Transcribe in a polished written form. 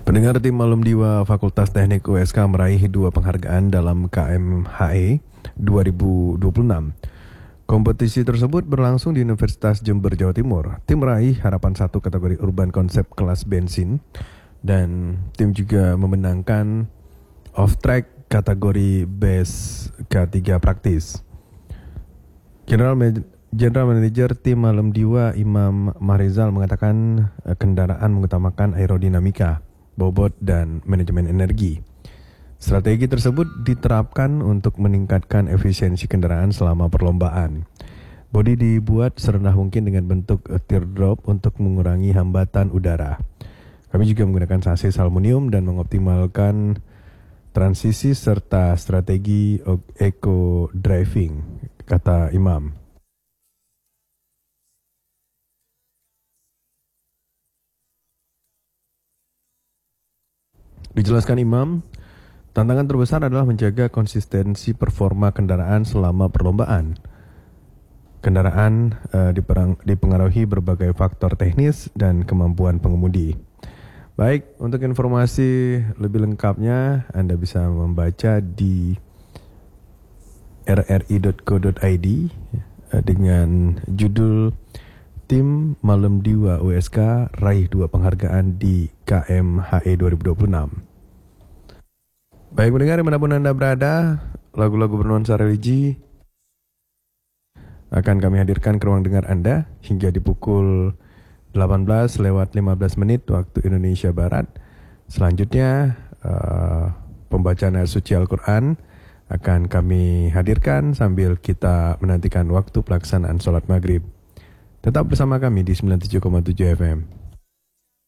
Pendengar, tim Malam Diwa Fakultas Teknik USK meraih 2 penghargaan dalam KMHE 2026. Kompetisi tersebut berlangsung di Universitas Jember, Jawa Timur. Tim meraih harapan 1 kategori urban konsep kelas bensin, dan tim juga memenangkan off-track kategori base K3 praktis. General Manager tim Malam Diwa Imam Mahrizal mengatakan kendaraan mengutamakan aerodinamika, bobot, dan manajemen energi. Strategi tersebut diterapkan untuk meningkatkan efisiensi kendaraan selama perlombaan. Bodi dibuat serendah mungkin dengan bentuk teardrop untuk mengurangi hambatan udara. Kami juga menggunakan sasis aluminium dan mengoptimalkan transisi serta strategi eco driving, kata Imam. Dijelaskan Imam, tantangan terbesar adalah menjaga konsistensi performa kendaraan selama perlombaan. Kendaraan dipengaruhi berbagai faktor teknis dan kemampuan pengemudi. Baik, untuk informasi lebih lengkapnya Anda bisa membaca di rri.co.id dengan judul Tim Malam Diwa USK raih 2 penghargaan di KMHE 2026. Baik pendengar, dimanapun Anda berada, lagu-lagu bernuansa religi akan kami hadirkan ke ruang dengar Anda hingga di pukul 18:15 waktu Indonesia Barat. Selanjutnya pembacaan ayat suci Al-Quran akan kami hadirkan sambil kita menantikan waktu pelaksanaan sholat maghrib. Tetap bersama kami di 97,7 FM.